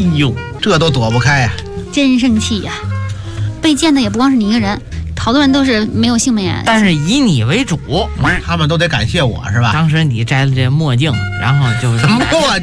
呦， 这都躲不开呀！ 真生气呀！被见的也不光是你一个人，好多人都是没有幸免。 但是以你为主， 他们都得感谢我是吧？ 当时你摘了这墨镜，然后就是什么墨